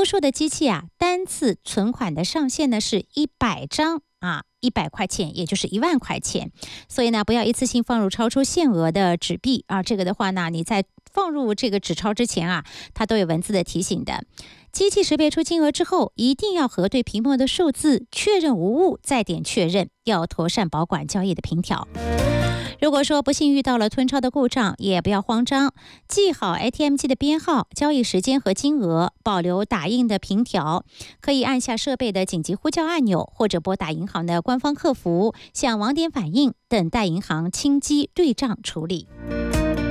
数的机器单次存款的上限呢是100张100块钱，也就是1万块钱。所以呢，不要一次性放入超出限额的纸币这个的话呢，你在放入这个纸钞之前它都有文字的提醒的。机器识别出金额之后，一定要核对屏幕的数字，确认无误，再点确认，要妥善保管交易的凭条。如果说不幸遇到了吞钞的故障，也不要慌张，记好 ATM 机的编号、交易时间和金额，保留打印的凭条，可以按下设备的紧急呼叫按钮，或者拨打银行的官方客服，向网点反映，等待银行清机对账处理。